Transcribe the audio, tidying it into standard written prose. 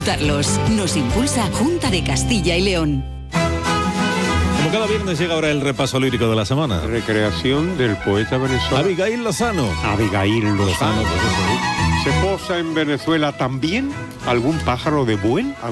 Nos impulsa Junta de Castilla y León. Como cada viernes llega ahora el repaso lírico de la semana. Recreación del poeta venezolano Abigail Lozano. Abigail Lozano. Pues eso, ¿sí? ¿Se posa en Venezuela también algún pájaro de buen